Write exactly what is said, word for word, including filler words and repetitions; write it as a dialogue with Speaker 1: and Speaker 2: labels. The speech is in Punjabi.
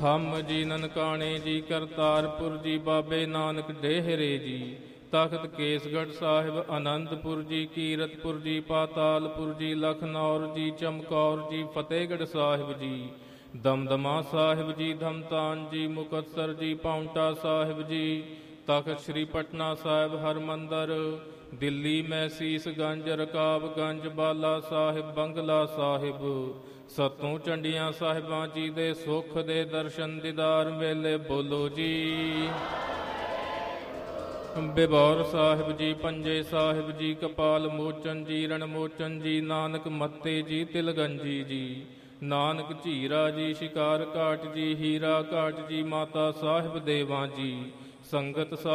Speaker 1: ਥੰਮ ਜੀ ਨਨਕਾਣੇ ਜੀ, ਕਰਤਾਰਪੁਰ ਜੀ, ਬਾਬੇ ਨਾਨਕ ਡੇਹਰੇ ਜੀ, ਤਖਤ ਕੇਸਗੜ੍ਹ ਸਾਹਿਬ, ਅਨੰਦਪੁਰ ਜੀ, ਕੀਰਤਪੁਰ ਜੀ, ਪਾਤਾਲਪੁਰ ਜੀ, ਲਖਨੌਰ ਜੀ, ਚਮਕੌਰ ਜੀ, ਫਤਿਹਗੜ੍ਹ ਸਾਹਿਬ ਜੀ, ਦਮਦਮਾ ਸਾਹਿਬ ਜੀ, ਧਮਤਾਨ ਜੀ, ਮੁਕਤਸਰ ਜੀ, ਪਾਉਂਟਾ ਸਾਹਿਬ ਜੀ, ਤਖਤ ਸ੍ਰੀ ਪਟਨਾ ਸਾਹਿਬ, ਹਰਮੰਦਰ, ਦਿੱਲੀ ਮੈਂ ਸੀਸਗੰਜ, ਰਕਾਬਗੰਜ, ਬਾਲਾ ਸਾਹਿਬ, ਬੰਗਲਾ ਸਾਹਿਬ, ਸਤੋਂ ਚੰਡੀਆਂ ਸਾਹਿਬਾਂ ਜੀ ਦੇ ਸੁੱਖ ਦੇ ਦਰਸ਼ਨ ਦੀਦਾਰ ਮੇਲੇ ਬੋਲੋ ਜੀ। ਬਿਬੌਰ ਸਾਹਿਬ ਜੀ, ਪੰਜੇ ਸਾਹਿਬ ਜੀ, ਕਪਾਲ ਮੋਚਨ ਜੀ, ਰਣਮੋਚਨ ਜੀ, ਨਾਨਕ ਮੱਤੇ ਜੀ, ਤਿਲਗੰਜੀ ਜੀ, ਨਾਨਕ ਝੀਰਾ ਜੀ, ਸ਼ਿਕਾਰ ਘਾਟ ਜੀ, ਹੀਰਾ ਘਾਟ ਜੀ, ਮਾਤਾ ਸਾਹਿਬ ਦੇਵਾਂ ਜੀ, ਸੰਗਤ